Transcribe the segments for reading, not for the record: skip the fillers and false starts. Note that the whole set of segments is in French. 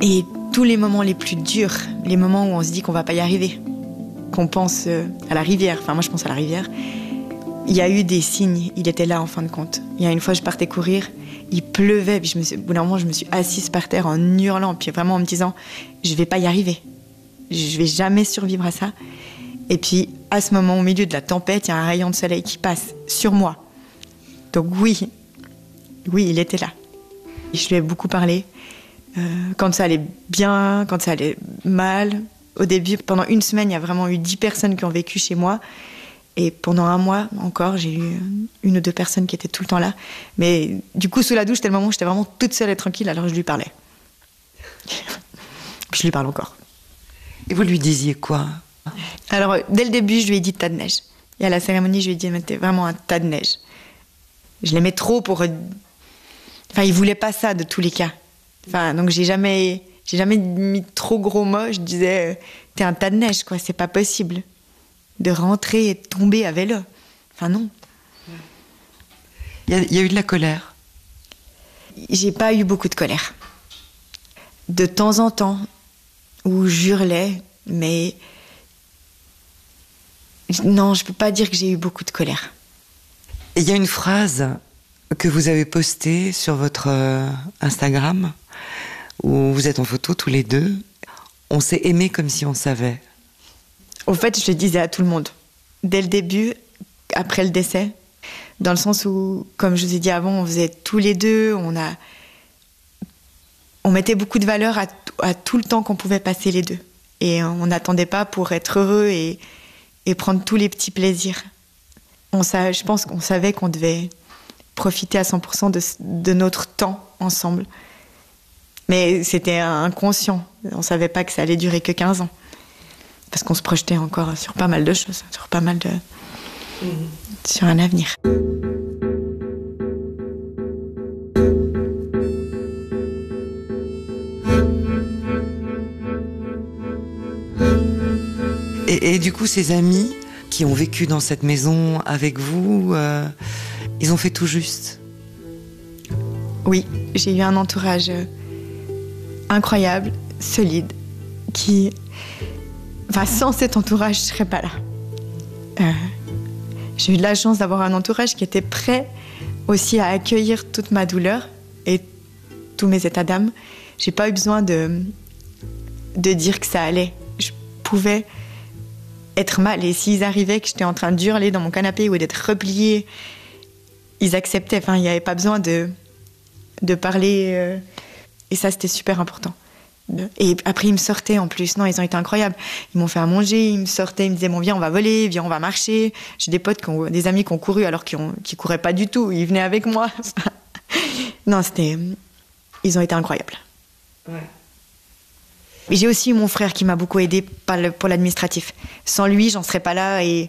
Et tous les moments les plus durs, les moments où on se dit qu'on va pas y arriver, qu'on pense à la rivière, enfin moi je pense à la rivière, il y a eu des signes, il était là en fin de compte. Il y a une fois je partais courir, il pleuvait, puis au bout d'un moment je me suis assise par terre en hurlant, puis vraiment en me disant je vais pas y arriver, je vais jamais survivre à ça. Et puis à ce moment, au milieu de la tempête, il y a un rayon de soleil qui passe sur moi. Donc oui, il était là. Je lui ai beaucoup parlé. Quand ça allait bien, quand ça allait mal. Au début, pendant une semaine, il y a vraiment eu 10 personnes qui ont vécu chez moi. Et pendant un mois encore, j'ai eu 1 ou 2 personnes qui étaient tout le temps là. Mais du coup, sous la douche, c'était le moment où j'étais vraiment toute seule et tranquille, alors je lui parlais. Puis je lui parle encore. Et vous lui disiez quoi? Alors, dès le début, je lui ai dit tas de neige. Et à la cérémonie, je lui ai dit, mais t'es vraiment un tas de neige. Je l'aimais trop pour... Enfin, il voulait pas ça de tous les cas. Enfin, donc j'ai jamais mis trop gros mots. Je disais, t'es un tas de neige, quoi. C'est pas possible de rentrer et de tomber à vélo. Enfin, non. Il y a eu de la colère? J'ai pas eu beaucoup de colère. De temps en temps, où j'hurlais, mais... Non, je peux pas dire que j'ai eu beaucoup de colère. Et il y a une phrase que vous avez postée sur votre Instagram, où vous êtes en photo tous les deux. On s'est aimé comme si on savait. Au fait, je le disais à tout le monde. Dès le début, après le décès, dans le sens où, comme je vous ai dit avant, on faisait tous les deux, on mettait beaucoup de valeur à tout le temps qu'on pouvait passer les deux. Et on n'attendait pas pour être heureux et prendre tous les petits plaisirs. Je pense qu'on savait qu'on devait profiter à 100% de notre temps ensemble. Mais c'était inconscient. On ne savait pas que ça allait durer que 15 ans. Parce qu'on se projetait encore sur pas mal de choses, sur un avenir. Et du coup, ces amis qui ont vécu dans cette maison avec vous, ils ont fait tout juste? Oui, j'ai eu un entourage incroyable, solide, qui... Enfin, sans cet entourage, je ne serais pas là. J'ai eu de la chance d'avoir un entourage qui était prêt aussi à accueillir toute ma douleur et tous mes états d'âme. J'ai pas eu besoin de dire que ça allait. Je pouvais être mal. Et s'ils arrivaient que j'étais en train d'hurler dans mon canapé ou d'être repliée, ils acceptaient. Enfin, il n'y avait pas besoin de parler. Et ça, c'était super important. Et après, ils me sortaient en plus. Non, ils ont été incroyables. Ils m'ont fait à manger, ils me sortaient, ils me disaient bon, viens, on va voler, viens, on va marcher. J'ai des potes, des amis qui ont couru alors qui couraient pas du tout. Ils venaient avec moi. Non, ils ont été incroyables. Ouais. Et j'ai aussi eu mon frère qui m'a beaucoup aidé pour l'administratif. Sans lui, j'en serais pas là et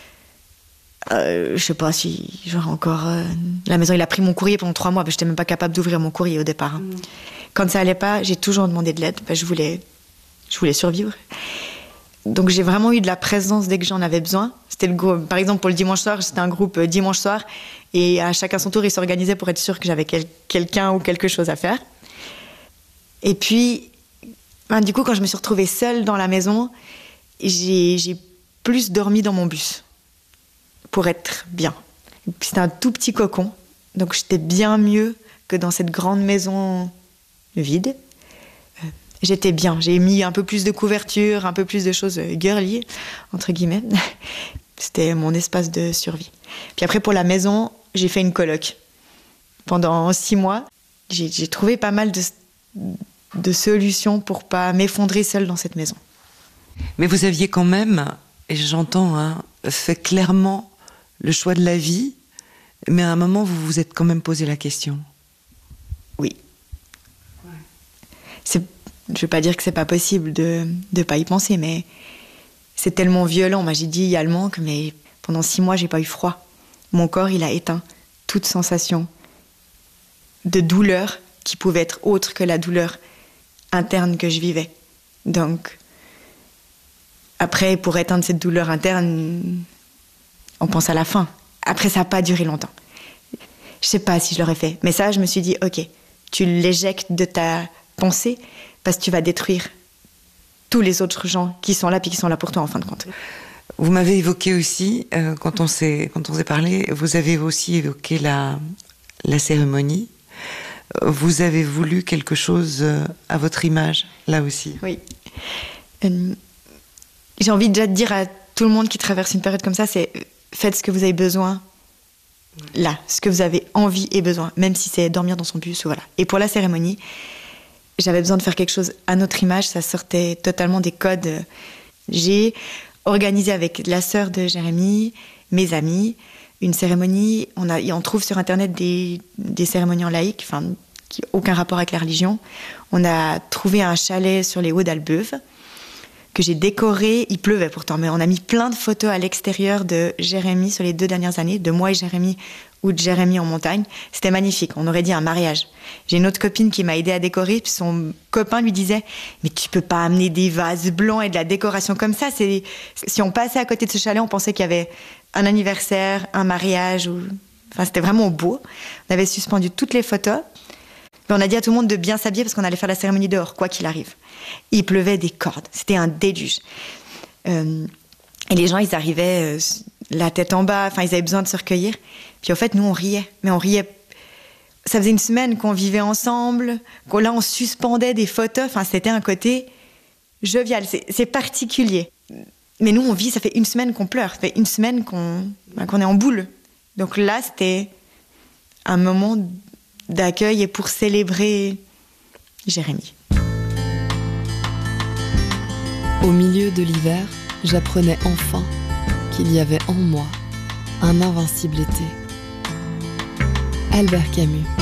je sais pas si genre encore la maison, il a pris mon courrier pendant 3 mois, j'étais même pas capable d'ouvrir mon courrier au départ. Hein. Quand ça allait pas, j'ai toujours demandé de l'aide. Je voulais survivre. Donc j'ai vraiment eu de la présence dès que j'en avais besoin. C'était par exemple pour le dimanche soir, c'était un groupe dimanche soir et à chacun son tour, ils s'organisaient pour être sûr que j'avais quelqu'un ou quelque chose à faire. Et puis du coup, quand je me suis retrouvée seule dans la maison, j'ai plus dormi dans mon bus pour être bien. C'était un tout petit cocon, donc j'étais bien mieux que dans cette grande maison vide. J'étais bien, j'ai mis un peu plus de couverture, un peu plus de choses girly, entre guillemets. C'était mon espace de survie. Puis après, pour la maison, j'ai fait une coloc. Pendant 6 mois, j'ai trouvé pas mal de solutions pour pas m'effondrer seule dans cette maison. Mais vous aviez quand même, et j'entends, fait clairement le choix de la vie, mais à un moment, vous vous êtes quand même posé la question. Oui. Ouais. Je veux pas dire que c'est pas possible de pas y penser, mais c'est tellement violent. Moi, j'ai dit, il y a le manque, mais pendant 6 mois, j'ai pas eu froid. Mon corps, il a éteint toute sensation de douleur qui pouvait être autre que la douleur interne que je vivais. Donc, après, pour éteindre cette douleur interne, on pense à la fin. Après, ça n'a pas duré longtemps. Je sais pas si je l'aurais fait. Mais ça, je me suis dit, ok, tu l'éjectes de ta pensée parce que tu vas détruire tous les autres gens qui sont là puis qui sont là pour toi en fin de compte. Vous m'avez évoqué aussi, quand on s'est parlé, vous avez aussi évoqué la cérémonie. Vous avez voulu quelque chose à votre image, là aussi. Oui. J'ai envie déjà de dire à tout le monde qui traverse une période comme ça, c'est faites ce que vous avez besoin, là, ce que vous avez envie et besoin, même si c'est dormir dans son bus, ou voilà. Et pour la cérémonie, j'avais besoin de faire quelque chose à notre image, ça sortait totalement des codes. J'ai organisé avec la sœur de Jérémy, mes amis, une cérémonie. On trouve sur Internet des cérémonies en laïque, enfin, qui n'ont aucun rapport avec la religion. On a trouvé un chalet sur les Hauts d'Albeuve que j'ai décoré. Il pleuvait pourtant, mais on a mis plein de photos à l'extérieur de Jérémy sur les 2 dernières années, de moi et Jérémy, ou de Jérémy en montagne. C'était magnifique, on aurait dit un mariage. J'ai une autre copine qui m'a aidée à décorer, puis son copain lui disait « Mais tu peux pas amener des vases blancs et de la décoration comme ça. » Si on passait à côté de ce chalet, on pensait qu'il y avait un anniversaire, un mariage. Enfin, c'était vraiment beau. On avait suspendu toutes les photos. Mais on a dit à tout le monde de bien s'habiller parce qu'on allait faire la cérémonie dehors, quoi qu'il arrive. Il pleuvait des cordes, c'était un déluge. Et les gens, ils arrivaient la tête en bas, enfin, ils avaient besoin de se recueillir. Puis en fait, nous, on riait. Mais on riait. Ça faisait une semaine qu'on vivait ensemble, là, on suspendait des photos. Enfin, c'était un côté jovial, c'est particulier. Mais nous, on vit, ça fait une semaine qu'on pleure, ça fait une semaine qu'on est en boule. Donc là, c'était un moment d'accueil et pour célébrer Jérémy. Au milieu de l'hiver, j'apprenais enfin qu'il y avait en moi un invincible été. Albert Camus.